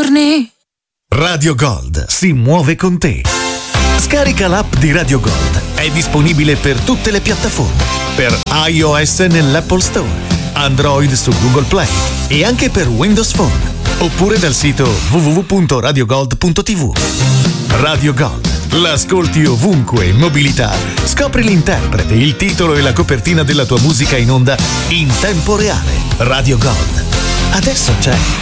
giorni. Radio Gold si muove con te. Scarica l'app di Radio Gold. È disponibile per tutte le piattaforme. Per iOS nell'Apple Store, Android su Google Play e anche per Windows Phone. Oppure dal sito www.radiogold.tv. Radio Gold. L'ascolti ovunque in mobilità. Scopri l'interprete, il titolo e la copertina della tua musica in onda in tempo reale. Radio Gold. Adesso c'è